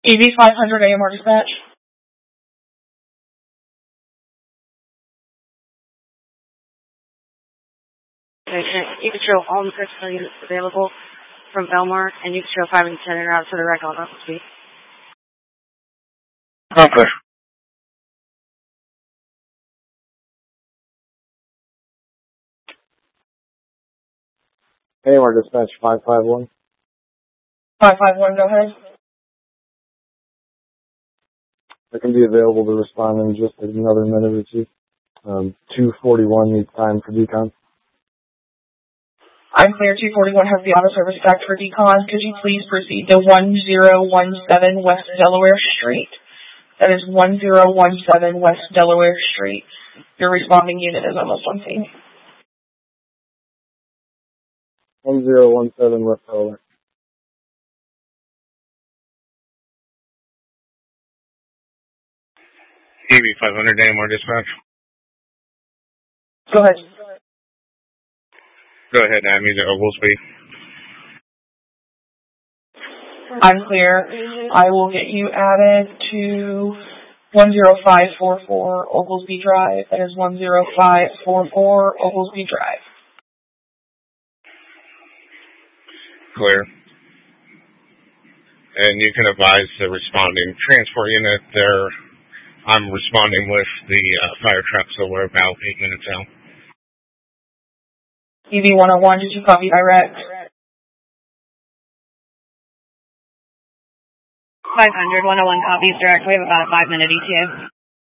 EV 500 AMR dispatch. Okay, you can show all the personnel units available from Belmar, and you can show 5 and 10 en route to the wreck on Upper Speed. Okay. AMR dispatch 551. 551, go ahead. I can be available to respond in just another minute or two. 241 needs time for decon. I'm clear. 241 has the auto service back for decon. Could you please proceed to 1017 West Delaware Street? That is 1017 West Delaware Street. Your responding unit is almost on scene. 1017 West Delaware. EV 500 AMR dispatch. Go ahead. Go ahead, I'm either Oglesby. I'm clear. I will get you added to 10544 Oglesby Drive. That is 10544 Oglesby Drive. Clear. And you can advise the responding transport unit there. I'm responding with the fire truck, so we're about 8 minutes out. EV 101, did you copy direct? 500, 101 copies direct. We have about a 5-minute ETA.